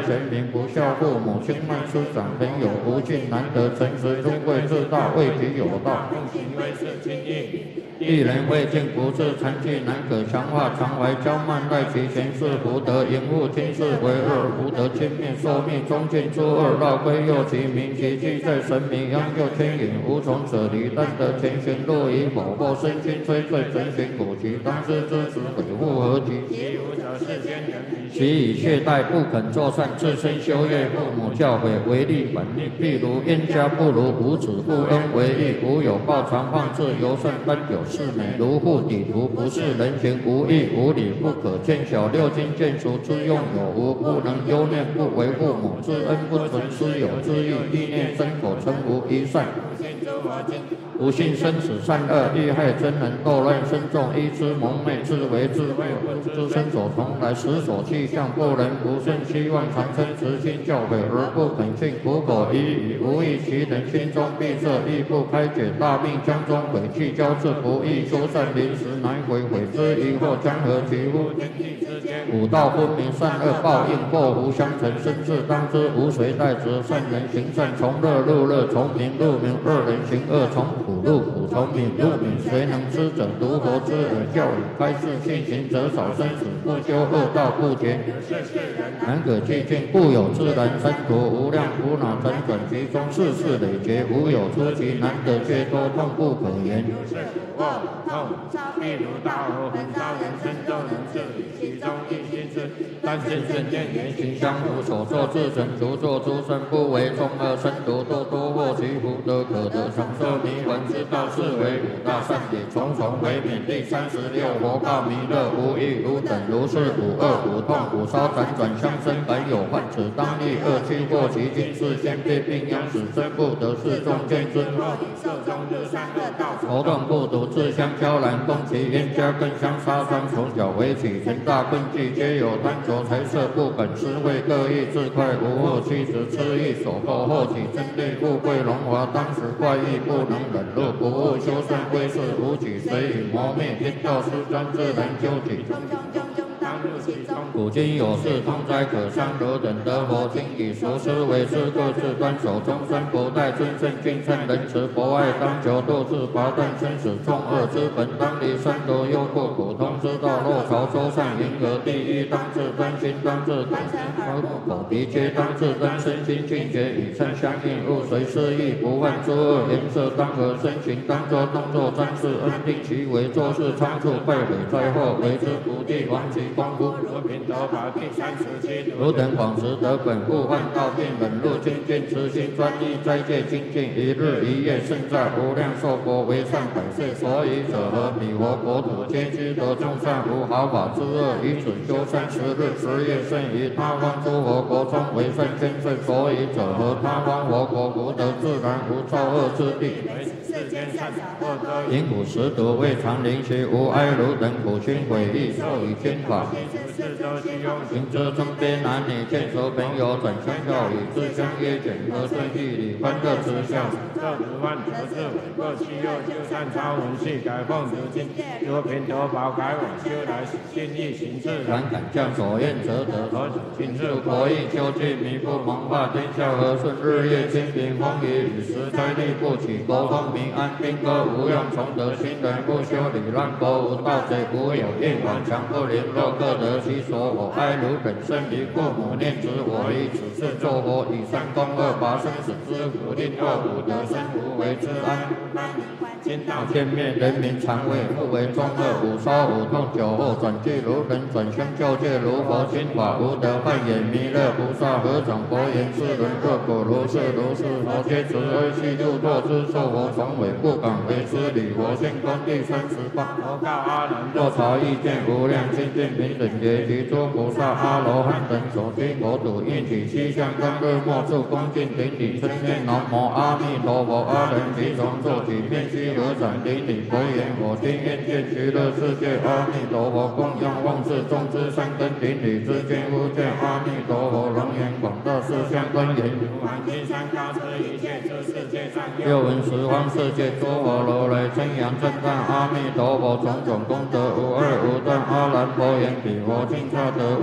全民，不孝父母，轻慢师长，朋友无尽，难得诚实，尊贵自大，为己有道。 奉行威势轻易。 一人未尽，不自残疾，难可强化，常怀骄慢，赖其前世福德，淫恶轻视为恶，福德轻灭，寿命中尽诸恶，绕归右其名，其迹在神明，央就牵引，无从舍离，但得前行路以某或身心摧罪，整寻古籍，当知之子鬼复何及？ 其无者世间人彼其以懈怠，不肯作善，自身修业，父母教诲，为利本利。譬如冤家不如无子，父恩为义，无有报，常放置尤甚，单有事美，如护底图，不是人情，无义无理，不可见小。六经见熟之用有无？不能忧念，不为父母之恩，不存师友之义，意念身口称无一善。不信生死善恶，欲害真人，斗乱生众，依之蒙昧，自为自慧，知身所从来，时所气象，不能不顺，希望长生，慈心教诲而不肯信，苦口一语，无益其人，心中闭塞，亦不开解，大病将中鬼气交至，不易修善，临时难悔，悔之疑惑，将何其乎？五道分明，善恶报应，祸福相承，生至当知，无谁代之。善人行善，从乐入乐，从明入明；恶人行恶，从苦入苦，从敏入敏。谁能知者？独佛之耳教语，开示信行者少，生死不修，恶道不绝。难可寂静，故有自然生途，无量苦恼辗转其中，世事累劫，无有出奇，难得却多，痛不可言。 痛，譬如大火焚烧人身，就能治理其中一心事。但见圣见言行相符，所作自成，独作诸生，不为众恶生毒，多多获其福德，可得长寿弥文之道，是为五大善也。重重为免。第36佛告弥勒，无欲无等，如是五恶五痛五烧辗转相生，本有患，此当立恶趣过其经，是先辈病殃，使生不得是众见之。受中日善恶道，头动不独，自相交然，共其冤家，更相杀伤，从小为起，成大困忌，皆有贪求财色，不肯施惠，各异自快，无恶妻子痴意所迫，后起争利，富贵荣华，当时怪异，不能忍辱，不务修善，归世无举，随以磨灭，天道失专，自然究竟。古今有事，通哉可伤，汝等得佛经，以熟思为师，各自端守终身不殆，尊圣敬圣仁慈博爱，当求度自拔断生死众恶之本，当离三毒忧怖苦痛之道，若朝周善迎合第一，当自真心，当自口鼻皆当自真，身心境界与称相应，勿随失意，不犯诸恶，颜色当合身形，当作动作瞻视，恩定其为，做事仓促，败毁灾祸，为之不地，亡其功夫。如品德法第37，汝等广持德本，勿犯道并忍辱精进，慈心专一，斋戒精进，一日一夜，胜在无量寿国，为善百岁。所以者何？彼佛国土皆知得众善，无毫发之恶，以此修善10日10夜，胜于他方诸佛国中为善千岁。所以者何？他方佛国福德自然，无造恶之地。因苦食毒，未尝临习，无哀汝等苦心悔意，受以天法。行者中边男女，见熟朋友，转相教语，自相约检和顺义理，欢乐之笑。这如万德智伟，各其右就善超文系，改奉如今。若品德法改往修来，心意行自然，敢将所愿则得。何止亲自国义，究竟弥不蒙化，天下和顺，日夜清平，风雨与时灾力不起，国风平安，兵戈无用，崇德行人不修理，让国无盗贼，无有厌往，强不凌弱，各得其所。我哀汝等生离父母，念之我以此事作佛，以善攻恶，拔生死之苦，令恶苦得生，无为之安。天道见灭，人民常畏，不为众恶，五烧五痛，酒后转俱如人，转相救戒，如佛心法，无得幻也。弥勒菩萨合掌佛言：世人若果如是，佛皆慈悲悉度堕之，受佛崇伟，不敢为之礼。佛现观第38，佛告阿难：若朝意见无量清净平等觉，其诸菩萨阿罗汉等所居国土，应起西向观日莫处恭敬顶礼，称念南无阿弥陀佛。阿人即从坐起，面须合掌顶礼，佛言：我今愿见极乐世界阿弥陀佛，供养望世众之三根顶礼之见无见阿弥陀佛，龙颜广大世相观言：如满金山高之一切之世界上，又闻十方世界诸佛如来称扬赞叹阿弥陀佛，种种功德无二无断。阿难佛言：彼佛尽刹得